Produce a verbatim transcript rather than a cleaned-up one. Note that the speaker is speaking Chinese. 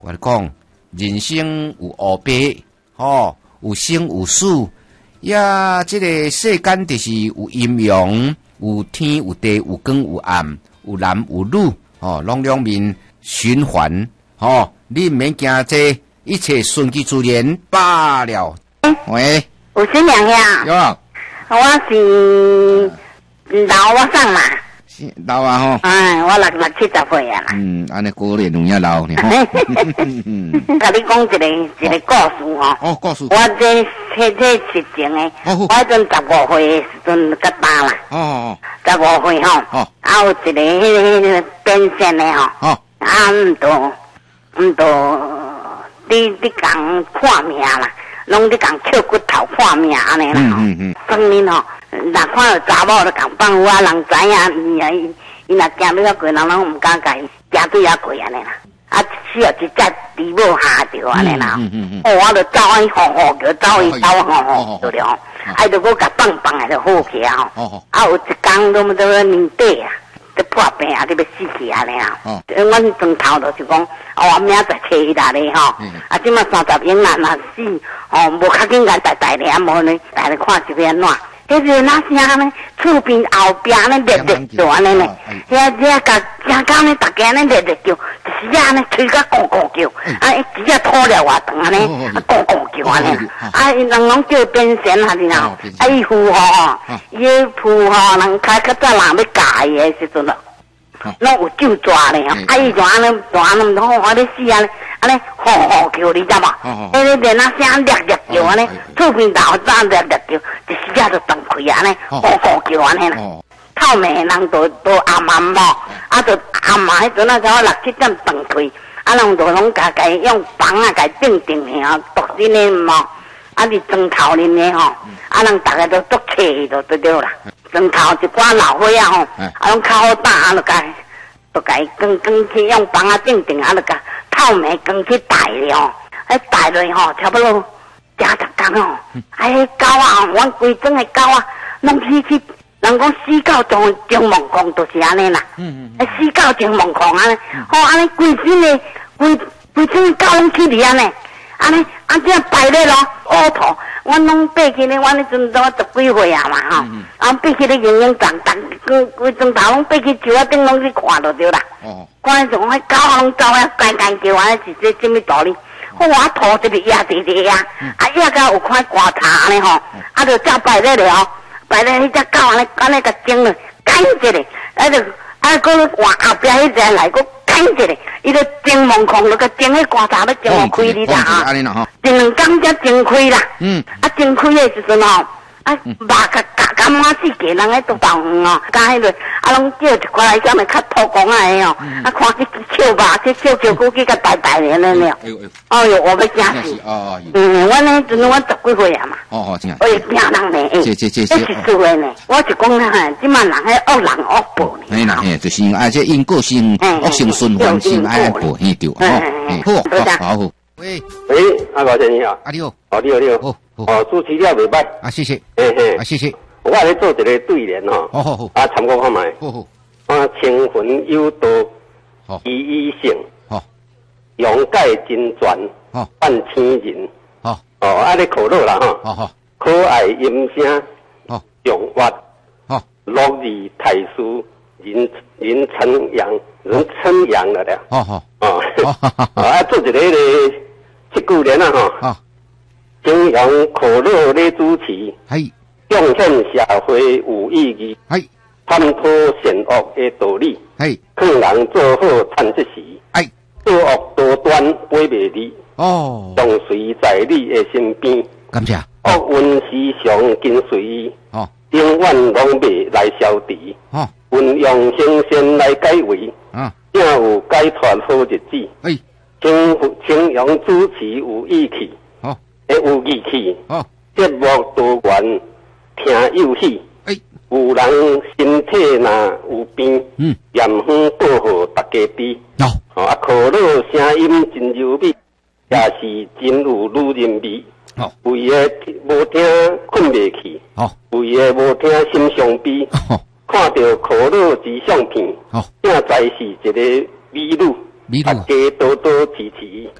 我讲，人生有黑白，吼，有生有死，呀，这个世间就是有阴阳，有天有地，有光有暗，有男有女，吼，拢两面循环，吼，你唔免惊这，一切顺其自然罢了。喂， 有新娘呀？ 有啊， 我是老我上嘛。 老啊吼， 哎，我六六七十岁啊啦。 嗯，安尼果然有影老呢吼。 甲你讲一个一个故事吼。 哦，故事。 我这这这实情的，我迄阵十五岁的时阵较大啦。 哦哦。 十五岁吼。哦。啊，有一个迄个变线的吼。哦。啊，毋多毋多，你你讲破命啦，拢你讲扣骨头破命安尼啦。嗯嗯嗯。当年吼。若看到查某就共放有啊，人知影伊啊，伊伊若行对遐过，人拢毋敢甲伊行对遐过安尼啦。啊，死后一只猪母下着安尼啦。嗯嗯嗯。哦，我就走伊吼吼叫，走伊走吼吼着了吼。啊，就搁甲放放下就好起啊吼。哦啊，有一工都都年底啊，都破病啊，都要死去安尼啦。哦。阮庄头就是讲，哦，明仔载找伊来咧吼。嗯。啊，即马三十英啊，若死，哦，无较紧甲大大咧，啊，无呢，来咧看是要安怎。迄个那声呢，厝边后壁呢热热叫安尼呢，遐遐甲正讲呢，大家呢热热叫，就是啊呢吹甲咕咕叫，啊一只土了偌长安尼，啊咕咕叫安尼，啊人拢叫变神哈你啦，啊伊呼吼，伊呼吼人开较早人要教伊的时阵咯，拢有酒抓咧，啊伊就安尼抓那么好，啊你死安尼。安尼吼吼叫，你知无？迄个连那声热热叫安尼，厝边头早热热叫，一时啊就断开安尼，吼吼叫安尼啦。透明的人都都暗暗无，啊就暗嘛迄阵啊，才六七点断开，啊人就拢家家用房啊家定定的啊，独身的无，啊你庄头恁的吼，啊人大家都足客就对了啦。庄头一寡老伙仔吼，啊拢较好打，啊就家就家光光去用房啊定定啊就家。透明光去带了，迄带落吼，差不多食十工吼。啊，迄狗啊，阮规庄的狗啊，拢去去，人讲死狗从从梦狂，就是安尼啦。嗯嗯。死狗从梦狂安尼，吼安尼规身的规规庄的狗拢去哩安尼，安尼啊这样摆咧咯，乌土，阮拢爬起咧，阮迄阵都十几岁啊嘛吼，啊爬起咧营营长长，规规庄头拢爬去树仔顶拢去看就对啦。哦。看迄种迄狗拢走遐干干叫，安尼是这什么道理？好啊，土这个压地地啊，啊压到有块刮擦安尼吼，啊就照摆咧了，摆咧迄只狗安尼安尼甲整了，干一下，啊就啊搁换后壁迄只来搁干一下，伊就整蒙空就甲整迄刮擦要整互开哩啦啊，整两工才整开啦，嗯，啊整开的时阵吼。啊，肉甲甲甲满四家人喺度斗远哦，加迄个啊，拢叫一块来啥物较土公啊的哦，啊，看去笑肉，去笑笑估计甲大大的了了。哎呦，我要惊死！哦，嗯，我那阵我十几岁啊嘛。哦哦，真啊。我会惊人呢，哎，这这这这是实话呢。我是讲哈，即满人喺恶人恶报呢。哎啦，哎，就是啊，这因果性恶性循环性爱报嘿对，哦，好，好，好。喂喂，阿高先生你好， 啊你好， 哦你好你好，哦哦主持了袂歹， 啊谢谢， 嘿嘿， 啊谢谢， 我来做一个对联吼， 好好好， 啊参考看卖， 好好， 啊清魂有道，好一一性，好勇盖金砖，好万千人，好哦啊你口乐啦哈，好好，可爱音声，好用挖，好落字太书，人人称扬，人称扬了了， 好好， 哦，啊做一个咧。这句联啊吼，啊，经营可乐咧主持，系贡献社会有意义，系探讨善恶的道理，系劝人做好趁这时，系作恶多端背袂离，哦，常随在你的身边， 感谢， 恶运时常跟随伊，哦，永远拢袂来消除，哦，运用圣贤来解围，啊，正有解脱好日子，哎。清清扬主持有义气，哦，会有义气，哦，节目多元，听有喜，哎，有人身体若有病，嗯，严防保护大家知，哦，啊，可乐声音真柔美，也是真有女人味，哦，为个无听困袂去，哦，为个无听心伤悲，哦，看到可乐之相片，哦，正在是一个美女。 米大家多多支持。